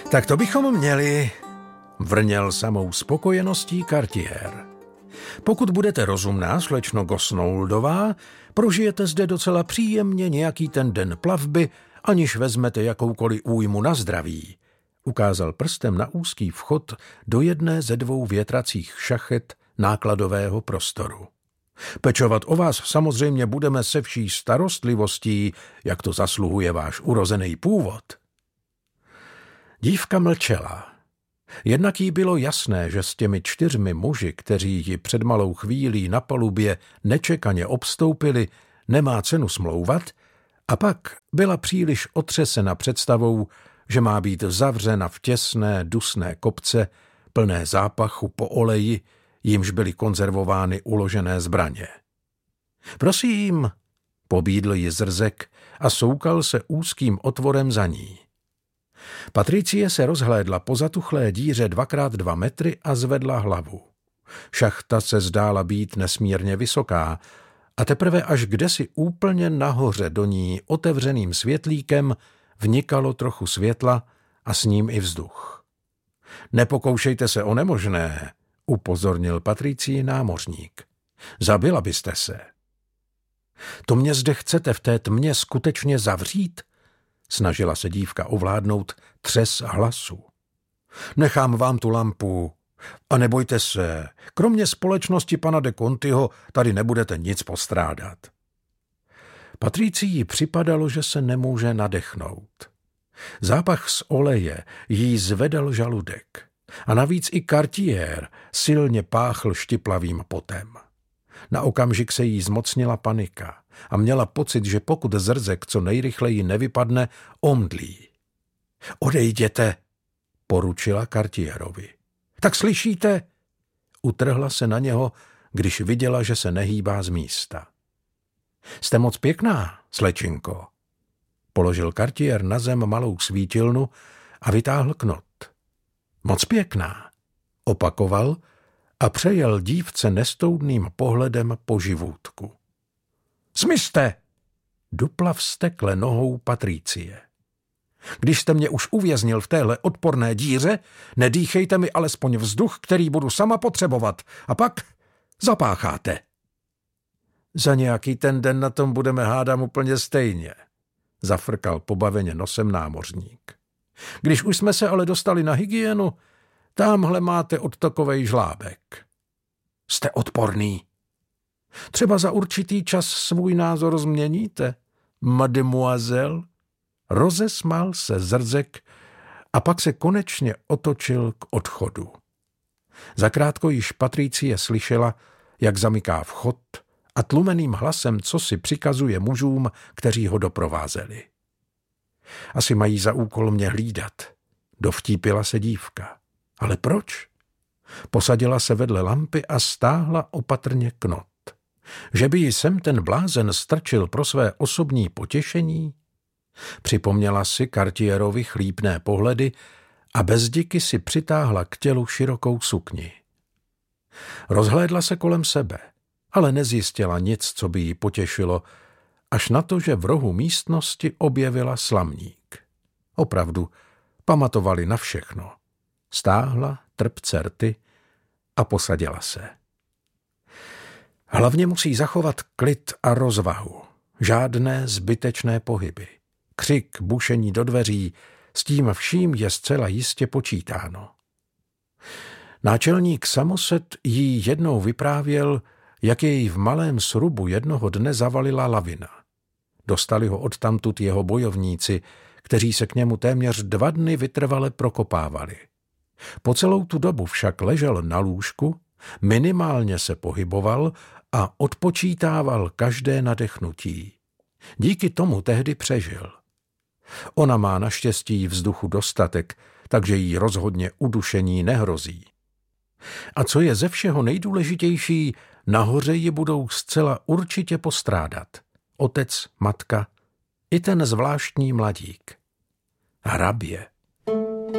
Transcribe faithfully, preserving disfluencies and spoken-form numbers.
Tak to bychom měli, vrněl samou spokojeností Cartier. Pokud budete rozumná, slečno Gosnouldová, prožijete zde docela příjemně nějaký ten den plavby, aniž vezmete jakoukoliv újmu na zdraví. Ukázal prstem na úzký vchod do jedné ze dvou větracích šachet nákladového prostoru. Pečovat o vás samozřejmě budeme se vší starostlivostí, jak to zasluhuje váš urozený původ. Dívka mlčela. Jednak jí bylo jasné, že s těmi čtyřmi muži, kteří ji před malou chvílí na palubě nečekaně obstoupili, nemá cenu smlouvat, a pak byla příliš otřesena představou, že má být zavřena v těsné, dusné kopce, plné zápachu po oleji, jimž byly konzervovány uložené zbraně. Prosím, pobídl ji Zrzek a soukal se úzkým otvorem za ní. Patricie se rozhlédla po zatuchlé díře dvakrát dva metry a zvedla hlavu. Šachta se zdála být nesmírně vysoká a teprve až kdesi úplně nahoře do ní otevřeným světlíkem vnikalo trochu světla a s ním i vzduch. Nepokoušejte se o nemožné, upozornil Patricii námořník. Zabila byste se. To mě zde chcete v té tmě skutečně zavřít? Snažila se dívka ovládnout třes hlasu. Nechám vám tu lampu a nebojte se, kromě společnosti pana de Contiho tady nebudete nic postrádat. Patricii připadalo, že se nemůže nadechnout. Zápach z oleje jí zvedal žaludek a navíc i Cartier silně páchl štiplavým potem. Na okamžik se jí zmocnila panika a měla pocit, že pokud Zrzek co nejrychleji nevypadne, omdlí. Odejděte, poručila Cartierovi. Tak slyšíte? Utrhla se na něho, když viděla, že se nehýbá z místa. Jste moc pěkná, slečinko. Položil Cartier na zem malou svítilnu a vytáhl knot. Moc pěkná, opakoval a přejel dívce nestoudným pohledem po živůtku. Smyste! Dupla vztekle nohou Patricie. Když jste mě už uvěznil v téhle odporné díře, nedýchejte mi alespoň vzduch, který budu sama potřebovat, a pak zapácháte. Za nějaký ten den na tom budeme hádám úplně stejně, zafrkal pobaveně nosem námořník. Když už jsme se ale dostali na hygienu, támhle máte odtokovej žlábek. Jste odporný. Třeba za určitý čas svůj názor změníte, mademoiselle? Rozesmál se Zrzek a pak se konečně otočil k odchodu. Zakrátko již Patricie slyšela, jak zamyká vchod a tlumeným hlasem co si přikazuje mužům, kteří ho doprovázeli. Asi mají za úkol mě hlídat, dovtípila se dívka. Ale proč? Posadila se vedle lampy a stáhla opatrně knot. Že by ji sem ten blázen strčil pro své osobní potěšení? Připomněla si Cartierovi chlípné pohledy a bez diky si přitáhla k tělu širokou sukni. Rozhlédla se kolem sebe, ale nezjistila nic, co by ji potěšilo, až na to, že v rohu místnosti objevila slamník. Opravdu, pamatovali na všechno. Stáhla trpce rty a posadila se. Hlavně musí zachovat klid a rozvahu. Žádné zbytečné pohyby. Křik, bušení do dveří, s tím vším je zcela jistě počítáno. Náčelník Samoset jí jednou vyprávěl, jak jej v malém srubu jednoho dne zavalila lavina. Dostali ho odtamtud jeho bojovníci, kteří se k němu téměř dva dny vytrvale prokopávali. Po celou tu dobu však ležel na lůžku, minimálně se pohyboval a odpočítával každé nadechnutí. Díky tomu tehdy přežil. Ona má naštěstí vzduchu dostatek, takže jí rozhodně udušení nehrozí. A co je ze všeho nejdůležitější, nahoře ji budou zcela určitě postrádat. Otec, matka i ten zvláštní mladík. Hrabě.